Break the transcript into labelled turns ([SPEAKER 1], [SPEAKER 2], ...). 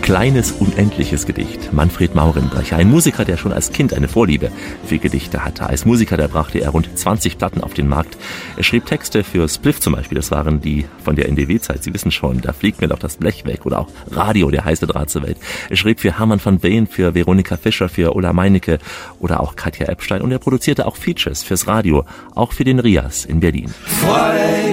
[SPEAKER 1] Kleines, unendliches Gedicht. Manfred Maurenbrecher, ein Musiker, der schon als Kind eine Vorliebe für Gedichte hatte. Als Musiker, da brachte er rund 20 Platten auf den Markt. Er schrieb Texte für Spliff zum Beispiel, das waren die von der NDW-Zeit. Sie wissen schon, da fliegt mir doch das Blech weg. Oder auch Radio, der heiße Draht zur Welt. Er schrieb für Hermann van Veen, für Veronika Fischer, für Ulla Meinecke oder auch Katja Epstein. Und er produzierte auch Features fürs Radio, auch für den Rias in Berlin.